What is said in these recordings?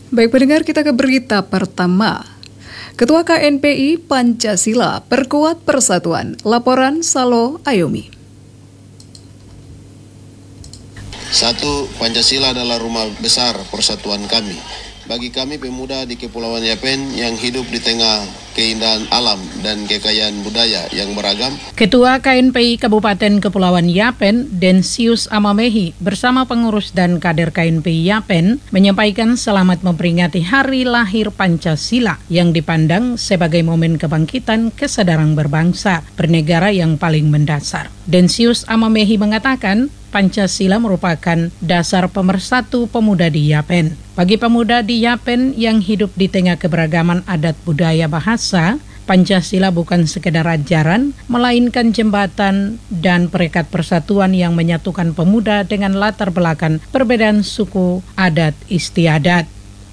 Baik pendengar, kita ke berita pertama. Ketua KNPI Pancasila perkuat persatuan. Laporan Salo Ayomi. 1. Pancasila adalah rumah besar persatuan kami. Bagi kami pemuda di Kepulauan Yapen yang hidup di tengah keindahan alam dan kekayaan budaya yang beragam. Ketua KNPI Kabupaten Kepulauan Yapen, Densius Amamehi, bersama pengurus dan kader KNPI Yapen, menyampaikan selamat memperingati Hari Lahir Pancasila yang dipandang sebagai momen kebangkitan kesadaran berbangsa, bernegara yang paling mendasar. Densius Amamehi mengatakan, Pancasila merupakan dasar pemersatu pemuda di Yapen. Bagi pemuda di Yapen yang hidup di tengah keberagaman adat budaya bahasa, Pancasila bukan sekedar ajaran, melainkan jembatan dan perekat persatuan yang menyatukan pemuda dengan latar belakang perbedaan suku, adat, istiadat.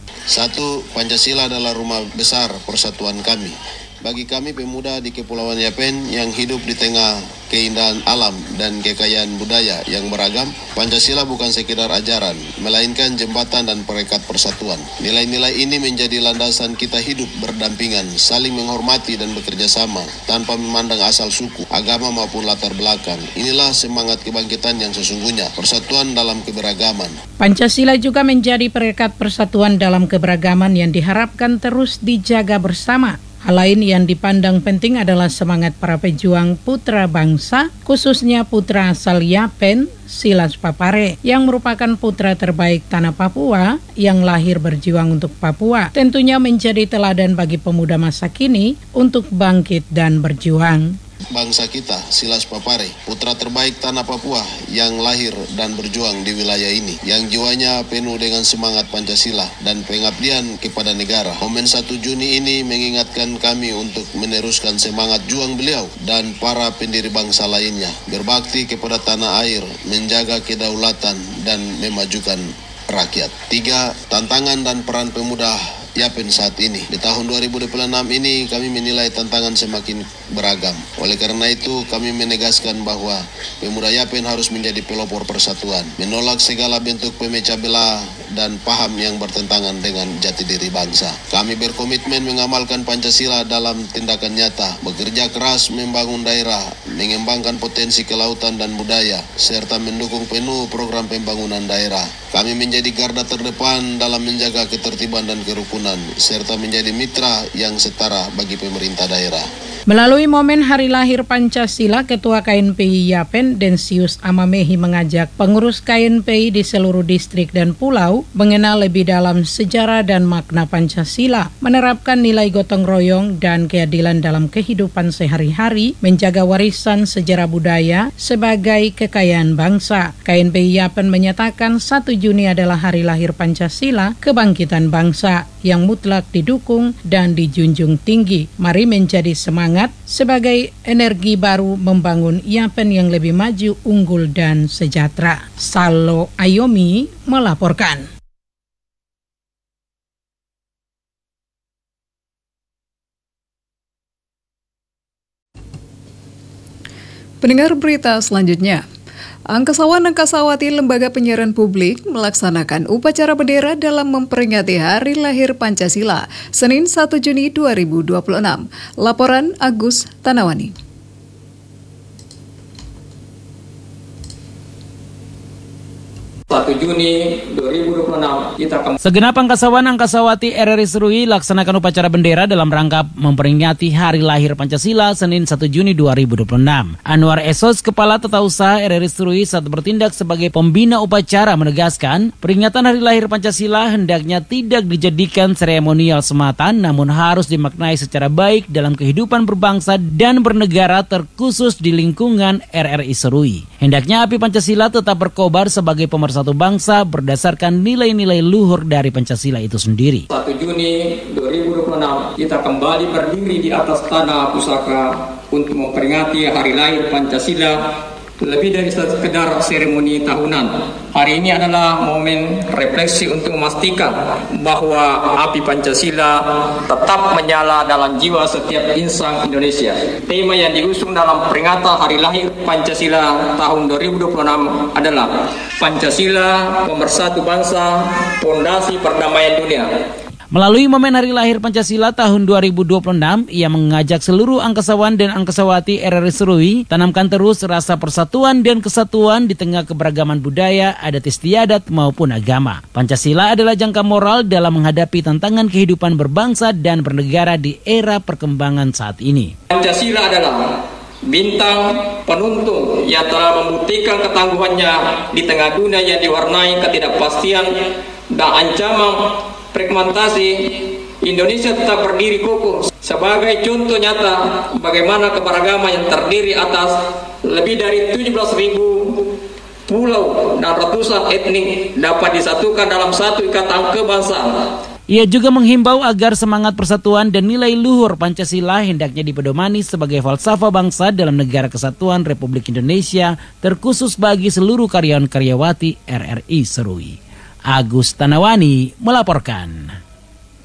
1. Pancasila adalah rumah besar persatuan kami. Bagi kami pemuda di Kepulauan Yapen yang hidup di tengah keindahan alam dan kekayaan budaya yang beragam, Pancasila bukan sekedar ajaran, melainkan jembatan dan perekat persatuan. Nilai-nilai ini menjadi landasan kita hidup berdampingan, saling menghormati dan bekerja sama, tanpa memandang asal suku, agama maupun latar belakang. Inilah semangat kebangkitan yang sesungguhnya, persatuan dalam keberagaman. Pancasila juga menjadi perekat persatuan dalam keberagaman yang diharapkan terus dijaga bersama. Hal lain yang dipandang penting adalah semangat para pejuang putra bangsa, khususnya putra asal Yapen, Silas Papare, yang merupakan putra terbaik tanah Papua yang lahir berjuang untuk Papua. Tentunya menjadi teladan bagi pemuda masa kini untuk bangkit dan berjuang. Bangsa kita, Silas Papare, putra terbaik tanah Papua yang lahir dan berjuang di wilayah ini, yang jiwanya penuh dengan semangat Pancasila dan pengabdian kepada negara. Momen 1 Juni ini mengingatkan kami untuk meneruskan semangat juang beliau dan para pendiri bangsa lainnya, berbakti kepada tanah air, menjaga kedaulatan dan memajukan rakyat. 3. Tantangan dan peran pemuda Yapen saat ini. Di tahun 2026 ini kami menilai tantangan semakin beragam. Oleh karena itu kami menegaskan bahwa pemuda Yapen harus menjadi pelopor persatuan, menolak segala bentuk pemecah belah dan paham yang bertentangan dengan jati diri bangsa. Kami berkomitmen mengamalkan Pancasila dalam tindakan nyata, bekerja keras membangun daerah, mengembangkan potensi kelautan dan budaya, serta mendukung penuh program pembangunan daerah. Kami menjadi garda terdepan dalam menjaga ketertiban dan kerukunan, serta menjadi mitra yang setara bagi pemerintah daerah. Melalui momen Hari Lahir Pancasila, Ketua KNPI Yapen, Densius Amamehi, mengajak pengurus KNPI di seluruh distrik dan pulau mengenal lebih dalam sejarah dan makna Pancasila, menerapkan nilai gotong royong dan keadilan dalam kehidupan sehari-hari, menjaga warisan sejarah budaya sebagai kekayaan bangsa. KNPI Yapen menyatakan 1 Juni adalah Hari Lahir Pancasila, kebangkitan bangsa yang mutlak didukung dan dijunjung tinggi. Mari menjadi semangat sebagai energi baru membangun Yapen yang lebih maju, unggul, dan sejahtera. Salo Ayomi melaporkan. Pendengar berita selanjutnya. Angkasawan-angkasawati Lembaga Penyiaran Publik melaksanakan upacara bendera dalam memperingati Hari Lahir Pancasila, Senin 1 Juni 2026. Laporan Agus Tanawani. Juni 2026 kita kembali. Segenap angkasawan-angkasawati RRI Serui laksanakan upacara bendera dalam rangka memperingati Hari Lahir Pancasila Senin 1 Juni 2026. Anwar Esos, Kepala Tata Usaha RRI Serui saat bertindak sebagai pembina upacara, menegaskan peringatan Hari Lahir Pancasila hendaknya tidak dijadikan seremonial semata, namun harus dimaknai secara baik dalam kehidupan berbangsa dan bernegara, terkhusus di lingkungan RRI Serui. Hendaknya api Pancasila tetap berkobar sebagai pemersatu bangsa berdasarkan nilai-nilai luhur dari Pancasila itu sendiri. 1 Juni 2026 kita kembali berdiri di atas tanah pusaka untuk memperingati Hari Lahir Pancasila lebih dari sekedar seremoni tahunan. Hari ini adalah momen refleksi untuk memastikan bahwa api Pancasila tetap menyala dalam jiwa setiap insan Indonesia. Tema yang diusung dalam peringatan Hari Lahir Pancasila tahun 2026 adalah Pancasila, pemersatu bangsa, fondasi perdamaian dunia. Melalui momen Hari Lahir Pancasila tahun 2026, ia mengajak seluruh angkasawan dan angkasawati RRI Serui tanamkan terus rasa persatuan dan kesatuan di tengah keberagaman budaya, adat istiadat maupun agama. Pancasila adalah jangka moral dalam menghadapi tantangan kehidupan berbangsa dan bernegara di era perkembangan saat ini. Pancasila adalah bintang penuntun yang telah membuktikan ketangguhannya di tengah dunia yang diwarnai ketidakpastian dan ancaman fragmentasi. Indonesia tetap berdiri kokoh sebagai contoh nyata bagaimana keberagaman yang terdiri atas lebih dari 17.000 pulau dan ratusan etnik dapat disatukan dalam satu ikatan kebangsaan. Ia juga menghimbau agar semangat persatuan dan nilai luhur Pancasila hendaknya dipedomani sebagai falsafah bangsa dalam negara kesatuan Republik Indonesia, terkhusus bagi seluruh karyawan-karyawati RRI Serui. Agus Tanawani melaporkan.